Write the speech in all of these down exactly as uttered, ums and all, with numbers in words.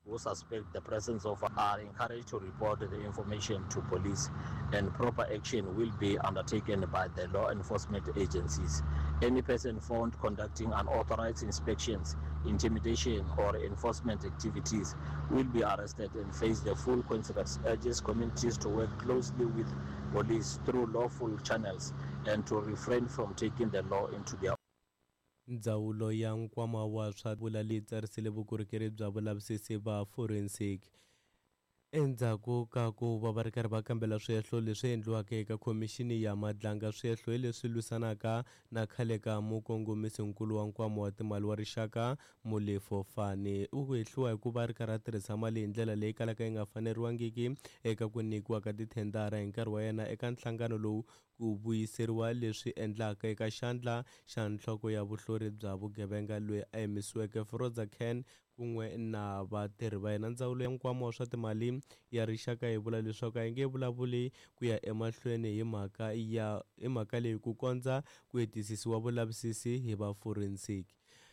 who suspect the presence of are encouraged to report the information to police, and proper action will be undertaken by the law enforcement agencies. Any person found conducting unauthorized inspections, intimidation, or enforcement activities will be arrested and face the full consequences. Urges communities to work closely with police through lawful channels and to refrain from taking the law into their Ndzawulo ya nkwama wa swa vula leyi tsarisile vukorhokeri bya vulavisisi va forensic endzhaku ka ku va va ri karhi va kambela swihehlo leswi endliwaka eka khomixini ya madlanga. Swihehlo hi leswi lwisanaka na khale ka mukongomisinkulu wa nkwama wa timali wa rixaka Molefe Fane. U hehliwa hi ku va ri karhi a tirhisa mali hi ndlela leyi kalaka yi nga faneriwangiki eka ku nyikiwa ka tithendara hi nkarhi wa yena eka nhlangano lowu ku vuyiseriwa leswi endlaka eka xandla xa nhloko ya vuhlori bya vugevenga loyi a yimisiweke Froza Ken kun'we na vatirhi va yena. Ndzawulo ya nkwama wa swa timali ya rixaka yi vula leswaku a yi nge vulavuli ku ya emahlweni hi mhaka ya hi mhaka leyi ku kondza ku hetisisiwa vulavisisi hi va forensic.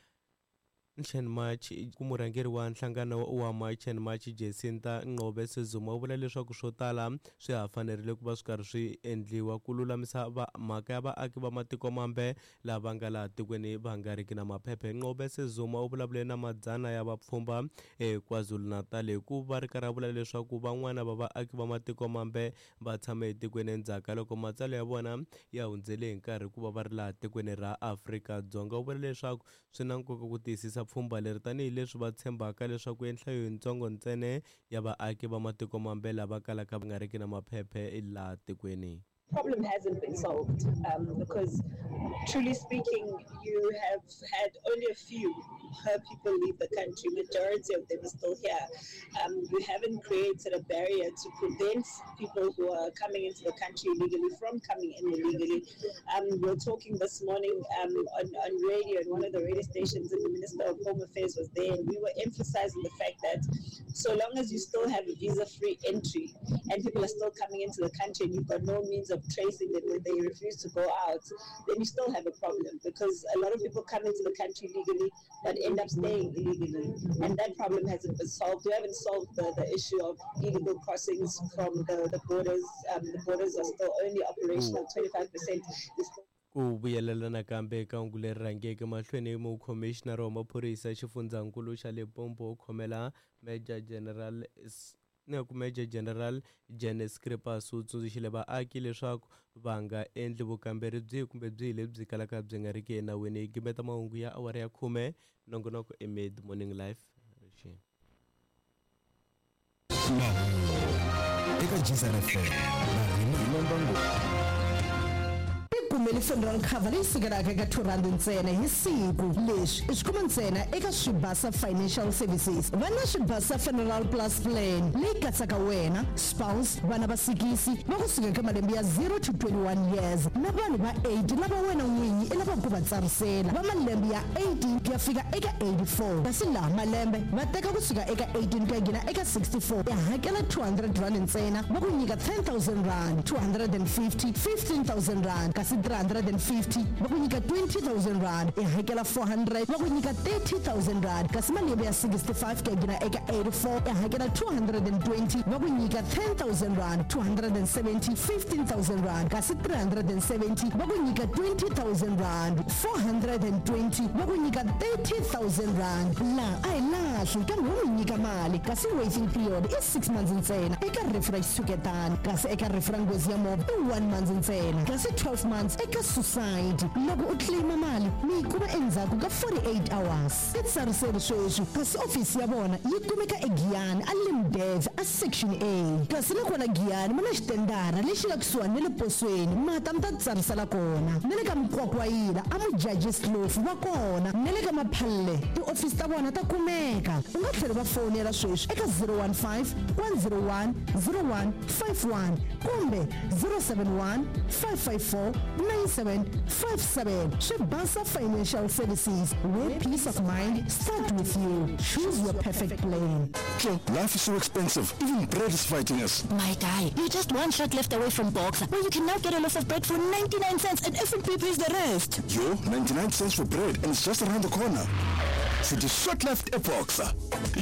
Chen March ku murhangeri wa nhlangano wa March and March Jacinta Nqobe Sizuma u vula leswaku swo tala swi ha fanerile ku va swi karhi swi endliwa ku lulamisa mhaka ya vaaki va matiko mambe lava nga laha tikweni va nga riki na maphephe. Nqobe Sizuma u vulavule na madzana ya vapfhumba eKwaZulu Natal hi ku va ri karhi a vula leswaku van'wana va vaaki va matiko mambe va tshame etikweni endzhaku loko matsalwa ya vona ya hundzele hi nkarhi ku va va ri laha tikweni ra Afrika-Dzonga. U vula leswaku swi na nkoka ku tiyisisa pfhumba leri tanihileswi va tshembaka leswaku enhlayo yintsongo ntsene ya vaaki va matiko mambe lava kalaka va nga riki na maphephe laha tikweni. Problem hasn't been solved um, because, truly speaking, you have had only a few uh, people leave the country. Majority of them are still here. Um, you haven't created a barrier to prevent people who are coming into the country illegally from coming in illegally. Um, we were talking this morning um, on, on radio, and one of the radio stations, and the Minister of Home Affairs was there, and we were emphasizing the fact that so long as you still have a visa-free entry and people are still coming into the country and you've got no means of tracing them when they refuse to go out, then you still have a problem, because a lot of people come into the country legally but end up staying illegally, and that problem hasn't been solved. We haven't solved the, the issue of illegal crossings from the, the borders. Um, the borders are still only operational twenty-five percent. Ku vuyelela nakambe eka hungu leri rhangeke mahlweni mu commissioner wa maphorisa xifundzankulu xa Limpopo u khomela Major General na ku Major General Janice Skripal u tsundzuxile vaaki leswaku va nga endli vukamberi byi kumbe byi lebyi kalaka byi nga riki enawini. Hi gimeta mahungu ya awara ya khume nongonoko e Mid Morning Live rishi eka Jizara F M na rimamba kumeli Federal Cover leyi sikeraka eka two rand ntsena hi siku. Leswi i swi kuma ntsena eka Swibasa Financial Services. Va na Swibasa Federal Plus Plan leyi katsaka wena, spouse, vana va sikisi va ku suka eka malembe ya zero to twenty-one years na vanhu va eighty lava wena n'winyi i lava ku va tsarisela va malembe ya eighteen ku ya fika eka eighty-four. Kasi laha malembe va teka ku suka eka eighteen ku ya gina eka sixty-four ya hakela two hundred rand ntsena va ku nyika ten thousand rand, two hundred fifty, fifteen thousand rand. Kasi three hundred fifty va ku nyika twenty thousand rand, i hakela four hundred va ku nyika thirty thousand rand. Kasi malembe ya sixty-five ku ya gina eka eighty-four i hakela two hundred twenty va ku nyika ten thousand rand, two hundred seventy, fifteen thousand rand. Kasi three hundred seventy va ku nyika twenty thousand rand, four hundred twenty va ku nyika thirty thousand rand. La ai lahli kambe u nyika mali, kasi waiting period is six months ntsena eka refresh suketani. Kasi eka refresh ngozi ya movha i one month ntsena. Kasi twelve months eka society. Loko u claima mali mi kuma endzhaku ka forty-eight hours. Itsariseli sweswi kasi office ya vona yi kumeka eGiyani a Limdev a section A. Kasi loko na Giyani mana xitendara lexi nga kusuhani le posweni mata mi ta tsarisela kona. Nele ka Mkwakwayila a Mujudges Close va kona. Nele ka Maphalle ti-office ta vona ta kumeka. U nga tlhela va fonela sweswi eka zero one five, one zero one, zero one five one kumbe zero seven one, five five four, nine seven five seven. Swibasa Financial Services, where peace of mind starts with you. Choose your perfect plan. Joe, life is so expensive. Even bread is fighting us. My guy, you're just one shot left away from Boxer, where you can now get a loaf of bread for ninety-nine cents and F and P pays the rest. Yo, ninety-nine cents for bread and it's just around the corner. So just short left a Boxer.